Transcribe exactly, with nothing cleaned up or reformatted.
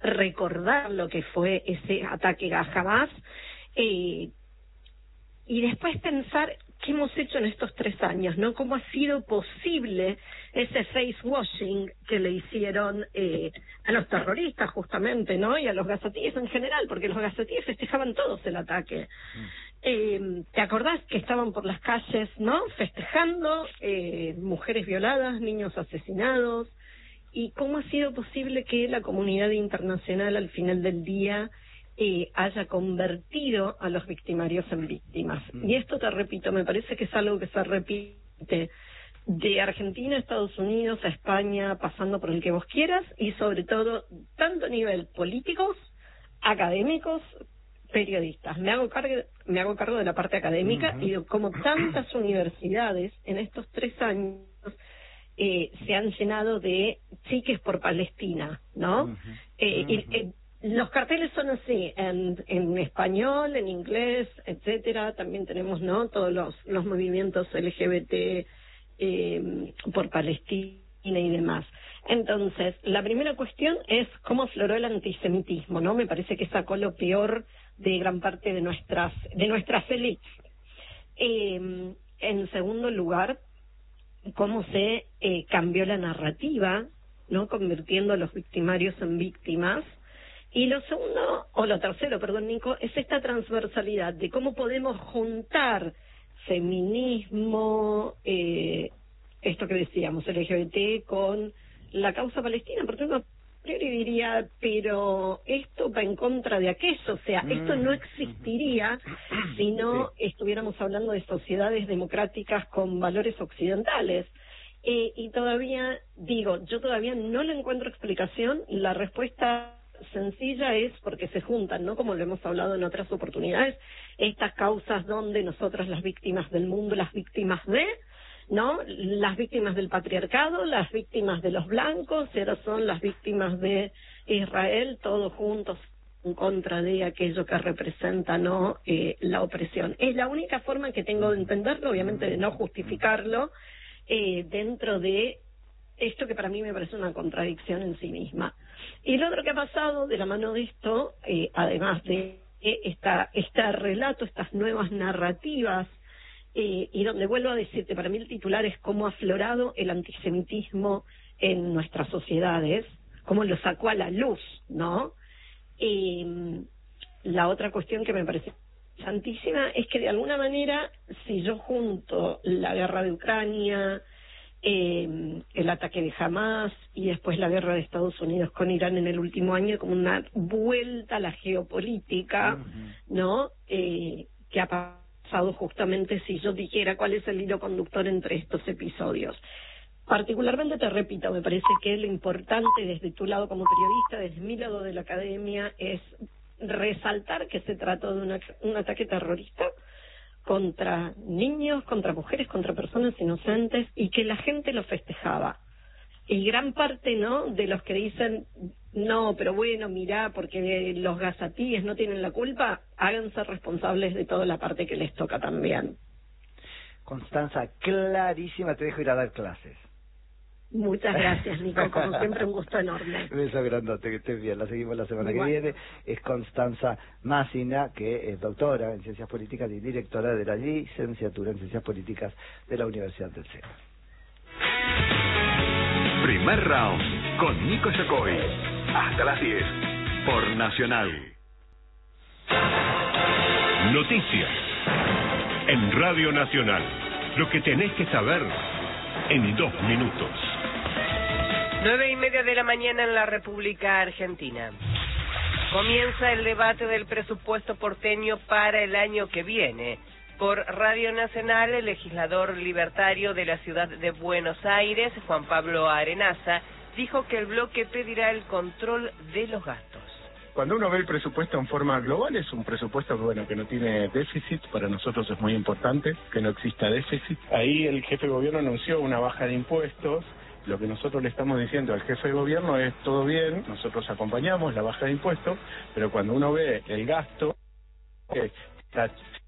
recordar lo que fue ese ataque a Hamas, eh, y después pensar qué hemos hecho en estos tres años, ¿no? Cómo ha sido posible ese face washing que le hicieron eh, a los terroristas justamente, ¿no? Y a los gazatíes en general, porque los gazatíes festejaban todos el ataque. Mm. Eh, ¿Te acordás que estaban por las calles, ¿no? Festejando, eh, mujeres violadas, niños asesinados, y cómo ha sido posible que la comunidad internacional al final del día Eh, haya convertido a los victimarios en víctimas. Mm. Y esto, te repito, me parece que es algo que se repite de Argentina a Estados Unidos, a España, pasando por el que vos quieras, y sobre todo, tanto a nivel políticos, académicos, periodistas. Me hago cargo, me hago cargo de la parte académica, uh-huh. y de cómo tantas universidades en estos tres años eh, se han llenado de chiques por Palestina, ¿no? Uh-huh. Eh, uh-huh. y, eh, Los carteles son así, en, en español, en inglés, etcétera. También tenemos, ¿no?, todos los, los movimientos L G B T eh, por Palestina y demás. Entonces, la primera cuestión es cómo afloró el antisemitismo, ¿no? Me parece que sacó lo peor de gran parte de nuestras de nuestras élites. Eh, en segundo lugar, cómo se eh, cambió la narrativa, ¿no?, convirtiendo a los victimarios en víctimas. Y lo segundo, o lo tercero, perdón, Nico, es esta transversalidad de cómo podemos juntar feminismo, eh, esto que decíamos, L G B T, con la causa palestina, porque uno a priori diría, pero esto va en contra de aquello, o sea, esto no existiría si no sí. estuviéramos hablando de sociedades democráticas con valores occidentales. Eh, y todavía, digo, yo todavía no le encuentro explicación. La respuesta sencilla es porque se juntan, ¿no?, como lo hemos hablado en otras oportunidades, estas causas donde nosotras, las víctimas del mundo, las víctimas de, ¿no?, las víctimas del patriarcado, las víctimas de los blancos, y ahora son las víctimas de Israel, todos juntos en contra de aquello que representa, ¿no?, eh, la opresión. Es la única forma que tengo de entenderlo, obviamente de no justificarlo, eh, dentro de esto que para mí me parece una contradicción en sí misma. Y lo otro que ha pasado de la mano de esto, eh, además de eh, esta, este relato, estas nuevas narrativas, eh, y donde vuelvo a decirte, para mí el titular es cómo ha aflorado el antisemitismo en nuestras sociedades, cómo lo sacó a la luz, ¿no? Eh, la otra cuestión que me parece santísima es que de alguna manera, si yo junto la guerra de Ucrania, Eh, el ataque de Hamas y después la guerra de Estados Unidos con Irán en el último año, como una vuelta a la geopolítica, uh-huh. ¿no?, eh, que ha pasado justamente, si yo dijera cuál es el hilo conductor entre estos episodios. Particularmente, te repito, me parece que lo importante desde tu lado como periodista, desde mi lado de la academia, es resaltar que se trató de una, un ataque terrorista contra niños, contra mujeres, contra personas inocentes, y que la gente lo festejaba. Y gran parte, ¿no?, de los que dicen, no, pero bueno, mirá, porque los gazatíes no tienen la culpa, háganse responsables de toda la parte que les toca también. Constanza, clarísima, te dejo ir a dar clases. Muchas gracias, Nico, como siempre un gusto enorme. Un beso grandote, que estés bien. La seguimos la semana Igual. que viene. Es Constanza Massina, que es doctora en Ciencias Políticas y directora de la licenciatura en Ciencias Políticas de la Universidad del C E A. Primer round con Nico Yacoy. Hasta las diez por Nacional. Noticias en Radio Nacional. Lo que tenés que saber en dos minutos. Nueve y media de la mañana en la República Argentina. Comienza el debate del presupuesto porteño para el año que viene. Por Radio Nacional, el legislador libertario de la ciudad de Buenos Aires, Juan Pablo Arenaza, dijo que el bloque pedirá el control de los gastos. Cuando uno ve el presupuesto en forma global, es un presupuesto que, bueno, que no tiene déficit. Para nosotros es muy importante que no exista déficit. Ahí el jefe de gobierno anunció una baja de impuestos. Lo que nosotros le estamos diciendo al jefe de gobierno es todo bien, nosotros acompañamos la baja de impuestos, pero cuando uno ve el gasto, eh, está